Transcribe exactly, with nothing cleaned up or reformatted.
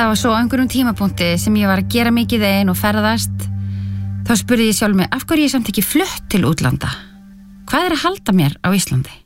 Það var svo á einhverjum tímapunkti sem ég var að gera mikið ein og ferðast. Þá spurði ég sjálf mig, af hverju ég samt ekki flutt til útlanda? Hvað er að halda mér á Íslandi?